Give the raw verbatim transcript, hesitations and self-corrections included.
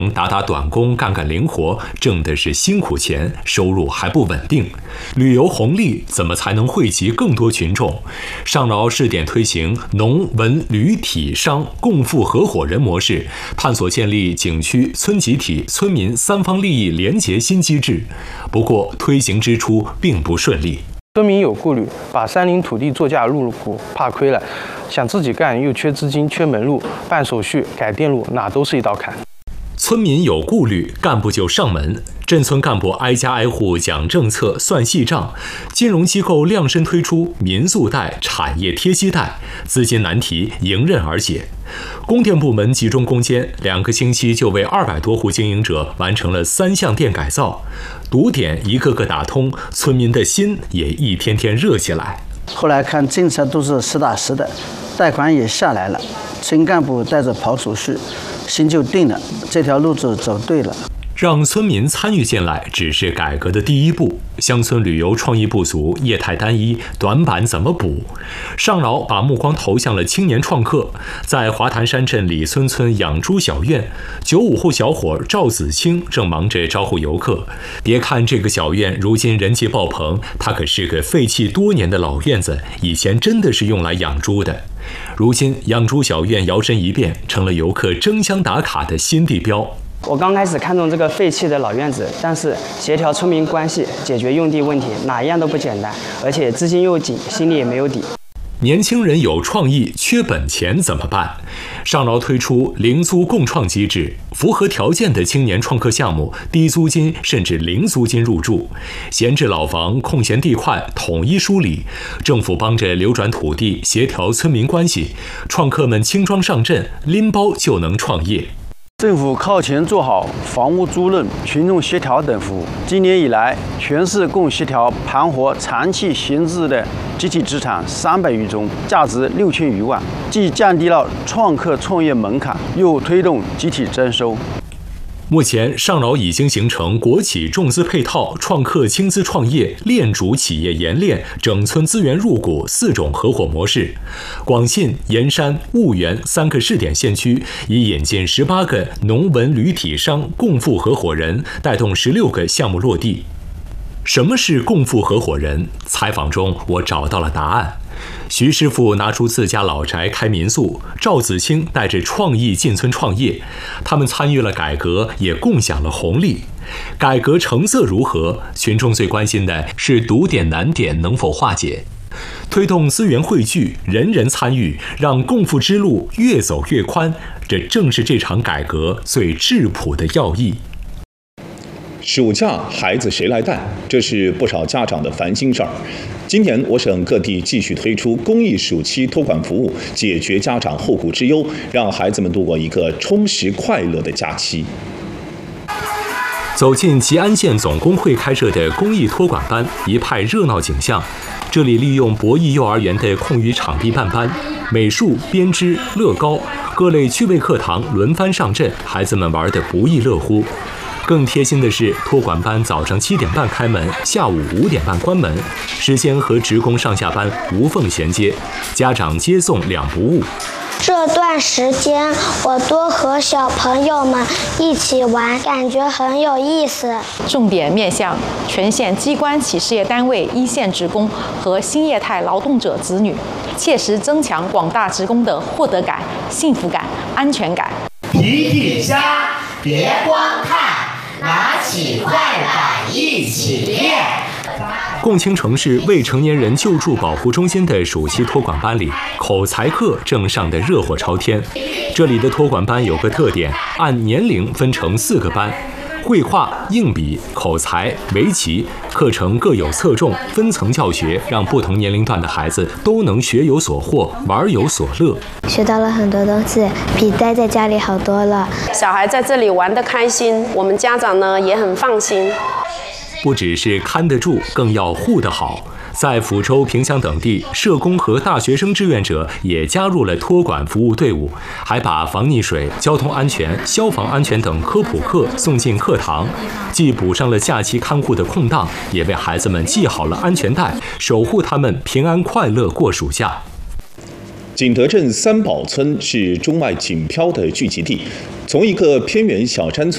打打短工，干干零活，挣的是辛苦钱，收入还不稳定。旅游红利怎么才能惠及更多群众？上饶试点推行农文旅体商共富合伙人模式，探索建立景区、村集体、村民三方利益联结新机制。不过，推行之初并不顺利。 村民有顾虑，把山林土地作价入股，怕亏了，想自己干又缺资金、缺门路，办手续、改电路，哪都是一道坎。 村民有顾虑，干部就上门。镇村干部挨家挨户讲政策、算细账，金融机构量身推出民宿贷、产业贴息贷，资金难题迎刃而解。供电部门集中攻坚，两个星期就为二百多户经营者完成了三项电改造，堵点一个个打通，村民的心也一天天热起来。 后来看政策都是实打实的，贷款也下来了，村干部带着跑手续，心就定了，这条路子走对了。 让村民参与进来只是改革的第一步，乡村旅游创意不足，业态单一，短板怎么补？上饶把目光投向了青年创客，在华潭山镇李村村养猪小院，九五后小伙赵子清正忙着招呼游客。别看这个小院如今人气爆棚，它可是个废弃多年的老院子，以前真的是用来养猪的。如今养猪小院摇身一变，成了游客争相打卡的新地标。 我刚开始看中这个废弃的老院子，但是协调村民关系、解决用地问题，哪一样都不简单，而且资金又紧，心里也没有底。 年轻人有创意，缺本钱怎么办？上饶推出零租共创机制，符合条件的青年创客项目，低租金甚至零租金入住，闲置老房、空闲地块统一梳理，政府帮着流转土地，协调村民关系，创客们轻装上阵，拎包就能创业。 政府靠前做好房屋租赁、群众协调等服务。今年以来，全市共协调盘活长期闲置的集体资产三百余宗，价值六千余万，既降低了创客创业门槛，又推动集体增收。 目前，上饶已经形成国企重资配套、创客轻资创业、链主企业研练、整村资源入股四种合伙模式。广信、盐山、婺源三个试点县区已引进十八个农文旅体商共富合伙人，带动十六个项目落地。什么是共富合伙人？采访中我找到了答案。徐师傅拿出自家老宅开民宿，赵子清带着创意进村创业，他们参与了改革，也共享了红利。改革成色如何？群众最关心的是堵点难点能否化解。推动资源汇聚，人人参与，让共富之路越走越宽，这正是这场改革最质朴的要义。 暑假孩子谁来带？这是不少家长的烦心事儿。今年我省各地继续推出公益暑期托管服务，解决家长后顾之忧，让孩子们度过一个充实快乐的假期。 走进吉安县总工会开设的公益托管班，一派热闹景象。这里利用博弈幼儿园的空余场地办班，美术、编织、乐高各类趣味课堂轮番上阵，孩子们玩得不亦乐乎。更贴心的是，托管班早上七点半开门，下午五点半关门，时间和职工上下班无缝衔接，家长接送两不误。 这段时间，我多和小朋友们一起玩，感觉很有意思。 重点面向全县机关企事业单位一线职工和新业态劳动者子女，切实增强广大职工的获得感、幸福感、安全感。 皮皮虾，别光看，拿起快板一起练。 共青城市未成年人救助保护中心的暑期托管班里，口才课正上得热火朝天。这里的托管班有个特点，按年龄分成四个班，绘画、硬笔、口才、围棋，课程各有侧重，分层教学，让不同年龄段的孩子都能学有所获，玩有所乐。 学到了很多东西，比待在家里好多了。 小孩在这里玩得开心，我们家长呢也很放心。 不只是看得住，更要护得好。在抚州、萍乡等地，社工和大学生志愿者也加入了托管服务队伍，还把防溺水、交通安全、消防安全等科普课送进课堂，既补上了假期看护的空档，也为孩子们系好了安全带，守护他们平安快乐过暑假。 景德镇三宝村是中外锦漂的聚集地，从一个偏远小山村